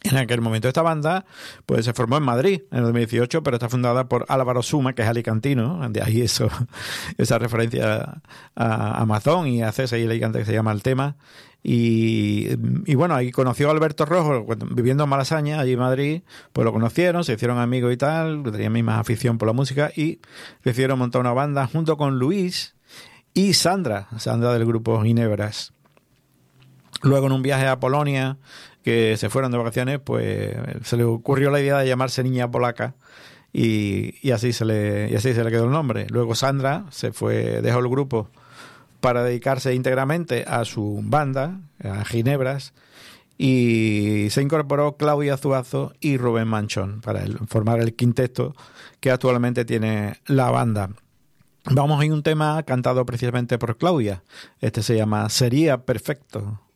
En aquel momento esta banda pues se formó en Madrid en el 2018, pero está fundada por Álvaro Suma, que es alicantino, de ahí esa referencia a Amazon y a César y Alicante, que se llama el tema. Y bueno, ahí conoció a Alberto Rojo viviendo en Malasaña, allí en Madrid, pues lo conocieron, se hicieron amigos y tal, tenían misma afición por la música y decidieron montar una banda junto con Luis y Sandra del grupo Ginebras. Luego, en un viaje a Polonia, que se fueron de vacaciones, pues se le ocurrió la idea de llamarse Niña Polaca y así se le quedó el nombre. Luego Sandra dejó el grupo para dedicarse íntegramente a su banda, a Ginebras, y se incorporó Claudia Zuazo y Rubén Manchón para formar el quinteto que actualmente tiene la banda. Vamos a ir un tema cantado precisamente por Claudia. Este se llama Sería Perfecto.